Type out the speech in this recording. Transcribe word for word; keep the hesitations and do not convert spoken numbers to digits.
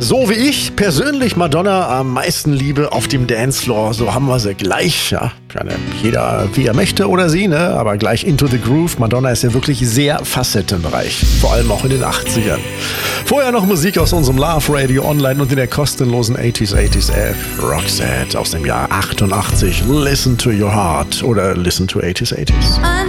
So wie ich persönlich Madonna am meisten liebe auf dem Dancefloor, so haben wir sie gleich, ja, keine, jeder wie er möchte oder sie, ne, aber gleich into the groove. Madonna ist ja wirklich sehr facettenreich, vor allem auch in den achtzigern. Vorher noch Musik aus unserem Love Radio Online und in der kostenlosen achtziger achtziger App, Roxette aus dem Jahr achtundachtzig, Listen to Your Heart oder Listen to achtziger achtziger.